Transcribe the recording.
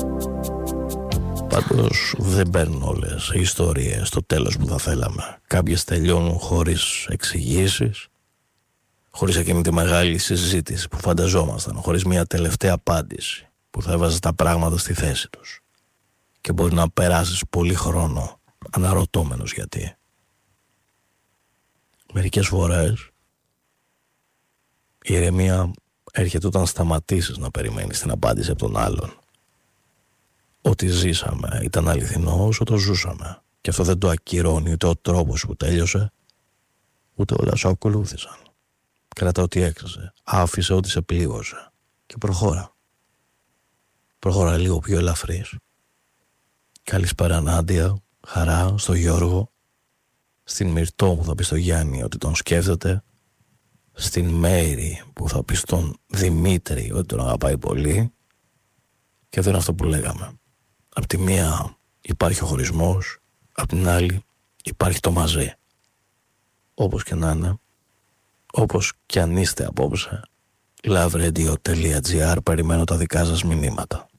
Πάντως δεν παίρνουν όλες οι ιστορίες στο τέλος που θα θέλαμε. Κάποιες τελειώνουν χωρίς εξηγήσεις, χωρίς εκείνη τη μεγάλη συζήτηση που φανταζόμασταν, χωρίς μια τελευταία απάντηση που θα έβαζε τα πράγματα στη θέση τους. Και μπορεί να περάσεις πολύ χρόνο αναρωτώμενος γιατί. Μερικές φορές η ηρεμία έρχεται όταν σταματήσεις να περιμένεις την απάντηση από τον άλλον. Ό,τι ζήσαμε ήταν αληθινό όσο το ζούσαμε. Και αυτό δεν το ακυρώνει ούτε ο τρόπος που τέλειωσε, ούτε όλα όσα ακολούθησαν. Κράτα ό,τι έξασε, άφησε ό,τι σε πλήγωσε και προχώρα. Προχώρα λίγο πιο ελαφρύς. Καλησπέρα Νάντια, χαρά στο Γιώργο, στην Μυρτώ που θα πει στο Γιάννη ότι τον σκέφτεται, στην Μέρη που θα πει στον Δημήτρη ότι τον αγαπάει πολύ. Και αυτό είναι αυτό που λέγαμε. Απ' τη μία υπάρχει ο χωρισμός, απ' την άλλη υπάρχει το μαζί. Όπως και να είναι, όπως και αν είστε απόψε, loveradio.gr, περιμένω τα δικά σας μηνύματα.